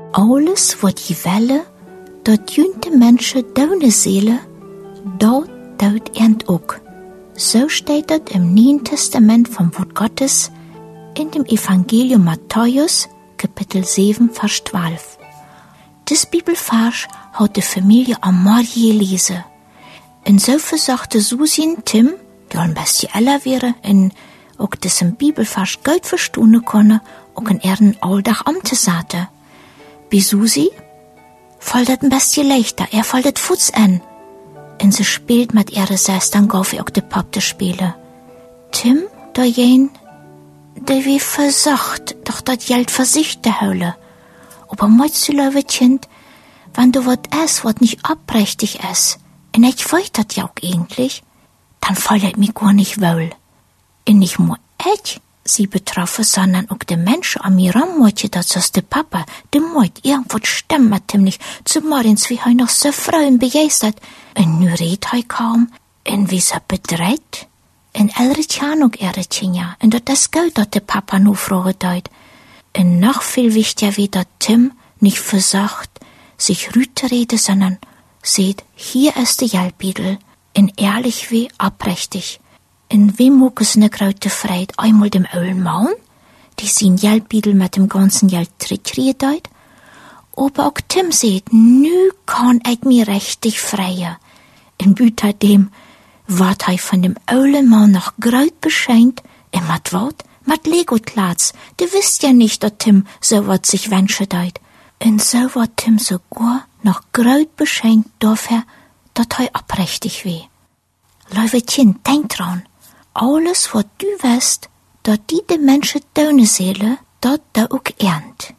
Alles wat die welle, dat jünte Menschen deine Seele, dort deut ernt ook. So steht das im Neuen Testament vom Wort Gottes in dem Evangelium Matthäus, Kapitel 7, Vers 12. Das Bibelvers hat die Familie am Morgen gelesen. En so versagte Susi en Tim, die al een beetje älter wäre, en ook das im Bibelvers gut verstehen können, ook in ihren Alltag am te zaten. Bei Susi fällt das ein bisschen leichter, fällt das Fuß an. En sie spielt mit ihrer Schwester, gauf auch de Pap te spelen. Tim, da jen, der wie versagt, doch dat Geld für sich te houden. Aber meinst du, liebe Kind, wenn du wat ess, wat nicht abprächtig ist, und ich weiß das ja auch eigentlich, dann fällt es mir gar nicht wohl. Und nicht nur ich sie betroffen, sondern auch die Menschen an mir rammoetje, dat zoals de Papa, de Meut, irgendwas stimmt mit ihm nicht, zumindest wie er noch so froh und begeistert. Und nu redt er kaum, und wie er bedreht. Und ältere Tjan auch ihre Tja, und dat ist gut, dat de Papa nu fragen deut. Und noch viel wichtiger wie dat Tim nicht versagt, sich rüte rede, sondern seht, hier ist der Geldbündel, in ehrlich wie abrechtig. In wem mag es ne grote Freude, einmal dem Ölen Maun, die sin Geldbündel mit dem ganzen Geld trittriert deut, aber auch Tim seht, nu kann ich mir richtig freien. In Büter dem, wat hij von dem Ölen Maun noch groot beschenkt, und mat wat? Mat Lego-Klats, du wisst ja nicht, dat Tim so wat sich wünsche deut. Und so wat Tim sogar noch groot beschenkt dafür, dat hij abrechtig weh. Liebe Kind, denk dran, alles wat du weißt, dat die de Menschen deine Seele, dat da ook ernt.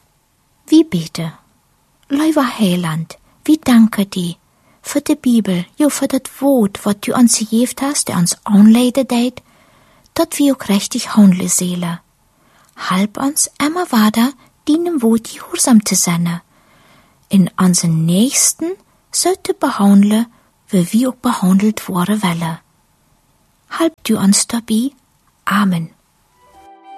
Wie bitte? Lieber Heiland, wie danke die für die Bibel, jo für dat Wort, wat du uns gegeben hast, der uns anleiden deit, dat wir auch richtig handeln Seele. Halb uns immer weiter, dienen Wort gehorsam zu sein. In unseren Nächsten sollte behandeln, wie wir auch behandelt worden wollen. Halb du uns dabei. Amen.